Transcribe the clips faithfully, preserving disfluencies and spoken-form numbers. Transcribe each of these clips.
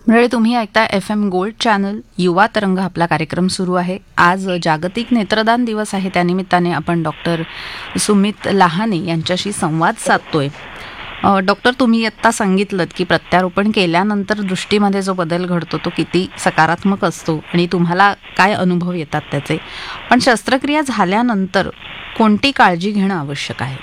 म्हणजे तुम्ही ऐकता एफ एम गोल्ड चॅनल युवा तरंग. आपला कार्यक्रम सुरू आहे. आज जागतिक नेत्रदान दिवस आहे. त्यानिमित्ताने आपण डॉक्टर सुमित लहाने यांच्याशी संवाद साधतोय. डॉक्टर, तुम्ही आत्ता सांगितलं की प्रत्यारोपण केल्यानंतर दृष्टीमध्ये जो बदल घडतो तो किती सकारात्मक असतो आणि तुम्हाला काय अनुभव येतात त्याचे. पण शस्त्रक्रिया झाल्यानंतर कोणती काळजी घेणं आवश्यक आहे?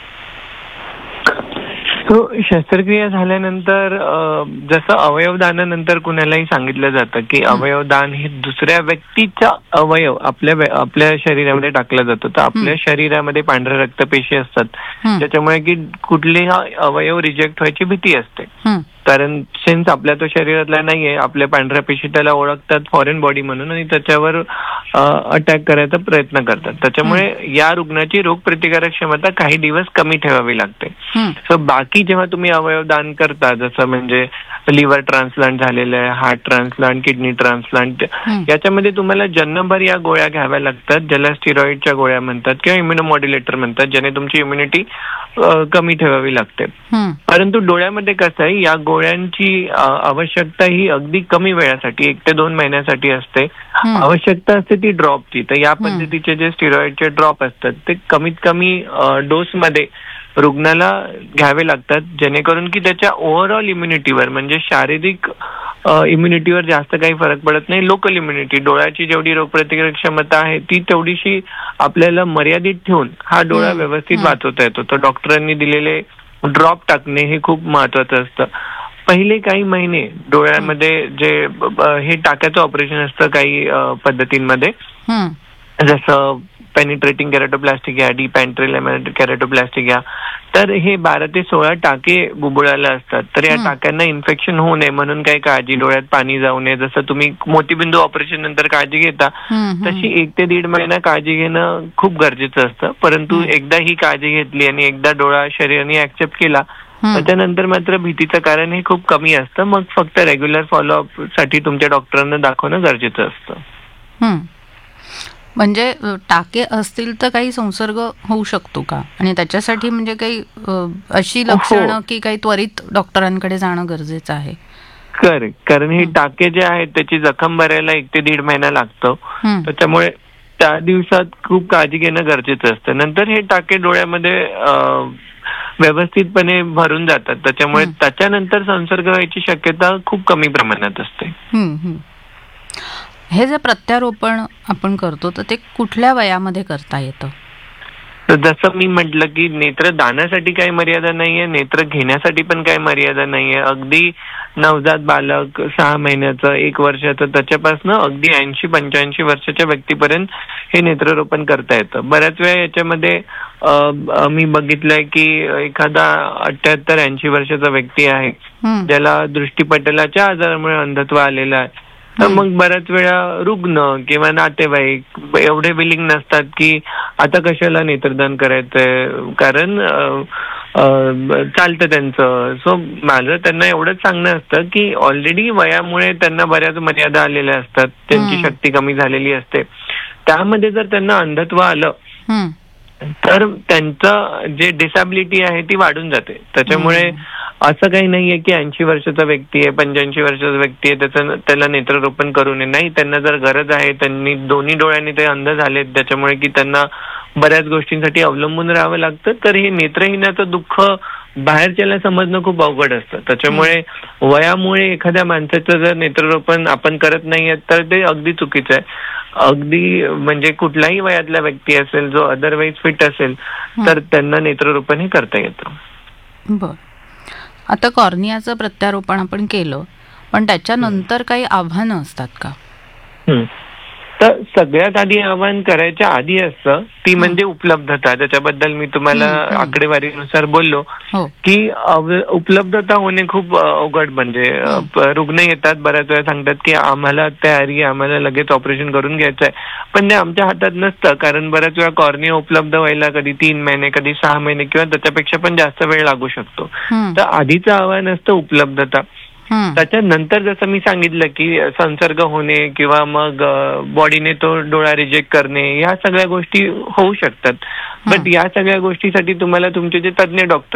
तो शस्त्रक्रिया झाल्यानंतर जसं अवयवदानानंतर कुणालाही सांगितलं जातं की अवयवदान हे दुसऱ्या व्यक्तीचा अवयव आपल्या आपल्या शरीरामध्ये टाकलं जातं. तर आपल्या शरीरामध्ये पांढऱ्या रक्तपेशी असतात, त्याच्यामुळे की कुठलेही अवयव रिजेक्ट व्हायची भीती असते. कारण सेन्स आपल्या तो शरीरातला नाहीये, आपल्या पांढऱ्या पेशी त्याला ओळखतात फॉरेन बॉडी म्हणून आणि त्याच्यावर अटॅक करायचा प्रयत्न करतात. त्याच्यामुळे या रुग्णाची रोगप्रतिकारक क्षमता काही दिवस कमी ठेवावी लागते. सो बाकी जेव्हा तुम्ही अवयव दान करता, जसं म्हणजे लिव्हर ट्रान्सप्लांट झालेलं आहे, हार्ट ट्रान्सप्लांट, किडनी ट्रान्सप्लांट, याच्यामध्ये तुम्हाला जन्मभर या गोळ्या घ्याव्या लागतात, ज्याला स्टिरॉइडच्या गोळ्या म्हणतात किंवा इम्युनोमॉड्युलेटर म्हणतात, ज्याने तुमची इम्युनिटी कमी ठेवावी लागते. परंतु डोळ्यामध्ये कसं आहे, या गोळ्यांची आवश्यकता ही अगदी कमी वेळासाठी, एक ते दोन महिन्यासाठी असते. आवश्यकता असते ती ड्रॉपची. तर या पद्धतीचे जे स्टिरॉइडचे ड्रॉप असतात ते कमीत कमी डोस मध्ये रुग्णाला घ्यावे लागतात, जेणेकरून की त्याच्या ओव्हरऑल इम्युनिटीवर, म्हणजे शारीरिक इम्युनिटीवर जास्त काही फरक पडत नाही. लोकल इम्युनिटी, डोळ्याची जेवढी रोगप्रतिकारक क्षमता आहे ती तेवढीशी आपल्याला मर्यादित ठेवून हा डोळा व्यवस्थित वाचवता येतो. तर डॉक्टरांनी दिलेले ड्रॉप टाकणे हे खूप महत्वाचं असतं. पहिले काही महिने डोळ्यामध्ये जे हे टाक्याचं ऑपरेशन असतं काही पद्धतींमध्ये, जसं पेनिट्रेटिंग केराटोप्लास्टिक या, डीप एंट्रल केराटोप्लास्टिक या, तर हे बारा ते सोळा टाके बुबुळाला असतात. तर या टाक्यांना इन्फेक्शन होऊ नये म्हणून काही काळजी, डोळ्यात पाणी जाऊ नये, जसं तुम्ही मोतीबिंदू ऑपरेशन नंतर काळजी घेता तशी एक ते दीड महिना काळजी घेणं खूप गरजेचं असतं. परंतु एकदा ही काळजी घेतली आणि एकदा डोळा शरीराने ऍक्सेप्ट केला, त्याच्यानंतर मात्र भीतीचं कारण हे खूप कमी असतं. मग फक्त रेग्युलर फॉलोअप साठी तुमच्या डॉक्टरांना दाखवणं गरजेचं असतं. म्हणजे टाके असतील तर काही संसर्ग होऊ शकतो का? आणि त्याच्यासाठी म्हणजे काही अशी लक्षणं की काही त्वरित डॉक्टरांकडे जाणं गरजेचं आहे? करेक्ट. कारण हे टाके जे आहेत त्याची जखम भरायला एक ते दीड महिना लागतो. त्याच्यामुळे त्या दिवसात खूप काळजी घेणं गरजेचं असतं. नंतर हे टाके डोळ्यामध्ये व्यवस्थितपणे भरून जातात, त्याच्यामुळे त्याच्यानंतर संसर्ग व्हायची शक्यता खूप कमी प्रमाणात असते. हे जे प्रत्यारोपण आपण करतो तर ते कुठल्या वयामध्ये करता येतं? जसं मी म्हटलं की नेत्रदानासाठी काही मर्यादा नाहीये, नेत्र घेण्यासाठी पण काही मर्यादा नाहीये. अगदी नवजात बालक, सहा महिन्याचं, एक वर्षाचं, त्याच्यापासून अगदी ऐंशी पंच्याऐंशी वर्षाच्या व्यक्तीपर्यंत हे नेत्ररोपण करता येतं. बऱ्याच वेळा याच्यामध्ये मी बघितलंय की एखादा अठ्याहत्तर ऐंशी वर्षाचा व्यक्ती आहे ज्याला दृष्टीपटलाच्या आजारामुळे अंधत्व आलेलं आहे, तर मग बऱ्याच वेळा रुग्ण किंवा नातेवाईक एवढे विलिंग नसतात की आता कशाला नेत्रदान करायचंय, कारण चालतं त्यांचं. सो माझं त्यांना एवढंच सांगणं असतं की ऑलरेडी वयामुळे त्यांना बऱ्याच मर्यादा आलेल्या असतात, त्यांची शक्ती कमी झालेली असते. त्यामध्ये जर त्यांना अंधत्व आलं तर त्यांचं जे डिसॅबिलिटी आहे ती वाढून जाते. त्याच्यामुळे असं काही नाहीये की ऐंशी वर्षाचा व्यक्ती आहे, पंच्याऐंशी वर्षाचा व्यक्ती आहे त्याचं त्याला नेत्ररोपण करू नये. नाही, त्यांना जर गरज आहे, त्यांनी दोन्ही डोळ्यांनी ते अंध झालेत, त्याच्यामुळे की त्यांना बऱ्याच गोष्टींसाठी अवलंबून राहावं लागतं, तर हे नेत्रहीनाचं दुःख बाहेरच्याला समजणं खूप अवघड असतं. त्याच्यामुळे वयामुळे एखाद्या माणसाचं जर नेत्ररोपण आपण करत नाहीये तर ते अगदी चुकीचं आहे. अगदी म्हणजे कुठल्याही वयातला व्यक्ती असेल जो अदरवाईज फिट असेल तर त्यांना नेत्ररोपण हे करता येतं. बर. आता कॉर्नियाचं प्रत्यारोपण आपण केलं, पण त्याच्यानंतर काही आव्हानं असतात का? तर सगळ्यात आधी आव्हान करायच्या आधी असतं ती म्हणजे उपलब्धता. त्याच्याबद्दल मी तुम्हाला आकडेवारीनुसार बोललो की उपलब्धता होणे खूप अवघड. म्हणजे रुग्ण येतात, बऱ्याच वेळा सांगतात की आम्हाला तयारी, आम्हाला लगेच ऑपरेशन करून घ्यायचं आहे, पण ते आमच्या हातात नसतं. कारण बऱ्याच वेळा कॉर्निया उपलब्ध व्हायला कधी तीन महिने कधी सहा महिने किंवा त्याच्यापेक्षा पण जास्त वेळ लागू शकतो. तर आधीचं आव्हान असतं उपलब्धता. त्याच्यानंतर जसं मी सांगितलं की संसर्ग होणे किंवा मग बॉडीने तो डोळा रिजेक्ट करणे, या सगळ्या गोष्टी होऊ शकतात. बट या सगळ्या गोष्टीसाठी तुम्हाला तुमचे जे तज्ञ डॉक्टर